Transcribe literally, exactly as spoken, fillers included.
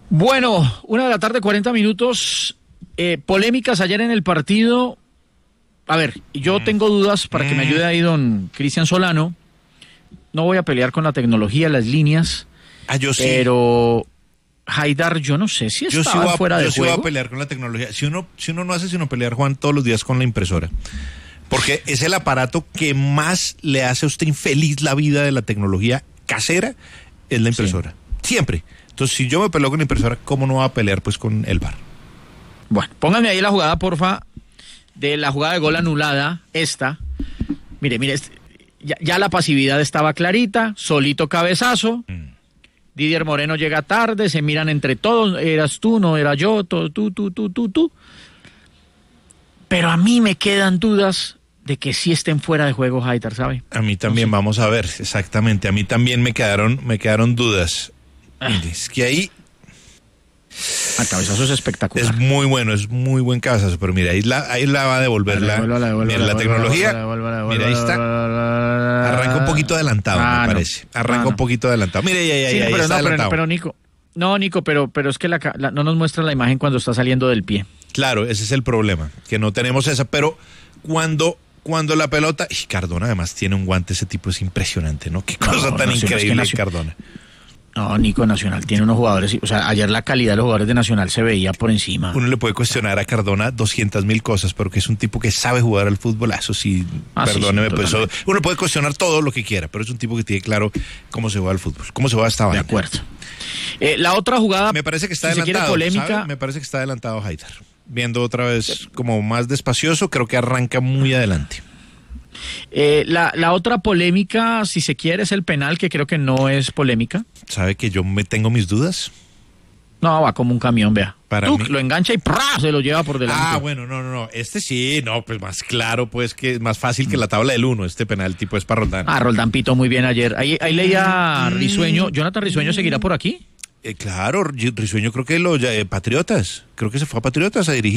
Bueno, una de la tarde, cuarenta minutos. Eh, polémicas ayer en el partido. A ver, yo tengo dudas para que me ayude ahí don Cristian Solano. No voy a pelear con la tecnología, las líneas. Ah, yo sí. Pero Haidar, yo no sé si yo estaba sí voy a, fuera de yo sí juego. voy a pelear con la tecnología. Si uno, si uno no hace sino pelear, Juan, todos los días con la impresora. Porque es el aparato que más le hace a usted infeliz la vida de la tecnología casera, es la impresora. Sí. Siempre. Entonces, si yo me peleo con la impresora, ¿cómo no va a pelear pues con el V A R? Bueno, pónganme ahí la jugada, porfa, de la jugada de gol anulada, esta. Mire, mire, este, ya, ya la pasividad estaba clarita, solito cabezazo. Mm. Didier Moreno llega tarde, se miran entre todos, eras tú, no era yo, todo, tú, tú, tú, tú, tú. Pero a mí me quedan dudas de que sí estén fuera de juego, Haidar, ¿sabe? A mí también, no sé. Vamos a ver, exactamente. A mí también me quedaron, me quedaron dudas. Ah. Mire, es que ahí... El cabezazo es espectacular. Es muy bueno, es muy buen cabezazo, pero mira, ahí la, ahí la va a devolver la, mira, la tecnología. Mira, ahí está. Arranca un poquito adelantado, ah, me no. parece. Arranca ah, no. un poquito adelantado. Mire, ahí, ahí, sí, ahí pero está no, adelantado. Pero, pero Nico, no, Nico, pero, pero es que la, la, no nos muestra la imagen cuando está saliendo del pie. Claro, ese es el problema, que no tenemos esa, pero cuando... Cuando la pelota... Y Cardona además tiene un guante, ese tipo es impresionante, ¿no? Qué cosa no, tan increíble, es que Cardona. No, Nico, Nacional tiene unos jugadores... O sea, ayer la calidad de los jugadores de Nacional se veía por encima. Uno le puede cuestionar a Cardona doscientas mil cosas, pero que es un tipo que sabe jugar al fútbol, eso sí, ah, perdóneme. Sí, sí, pues, eso, uno puede cuestionar todo lo que quiera, pero es un tipo que tiene claro cómo se juega al fútbol, cómo se juega esta vaina. De acuerdo. Eh, la otra jugada... Me parece que está si adelantado, polémica, ¿sabe? Me parece que está adelantado Haidar. Viendo otra vez como más despacioso, creo que arranca muy adelante. Eh, la, la otra polémica, si se quiere, es el penal, que creo que no es polémica. ¿Sabe que yo me tengo mis dudas? No, va como un camión, vea. Para Tuc, mí... lo engancha y ¡prá! Se lo lleva por delante. Ah, bueno, no, no, no. Este sí, no, pues más claro, pues que es más fácil que la tabla del uno. Este penal tipo es para Roldán. Ah, Roldán pitó muy bien ayer. Ahí, ahí leía Risueño. ¿Jonathan Risueño seguirá por aquí? Eh, claro, Risueño creo que lo... Eh, Patriotas. Creo que se fue a Patriotas a dirigir.